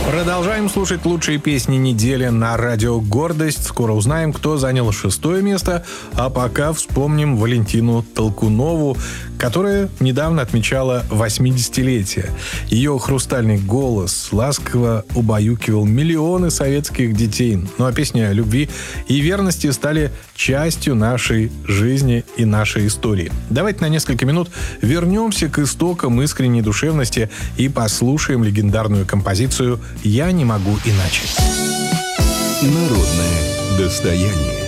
Продолжаем слушать лучшие песни недели на радио «Гордость». Скоро узнаем, кто занял 6-е место. А пока вспомним Валентину Толкунову, которая недавно отмечала 80-летие. Ее хрустальный голос ласково убаюкивал миллионы советских детей. Ну а песни о любви и верности стали частью нашей жизни и нашей истории. Давайте на несколько минут вернемся к истокам искренней душевности и послушаем легендарную композицию «Я не могу иначе». Народное достояние.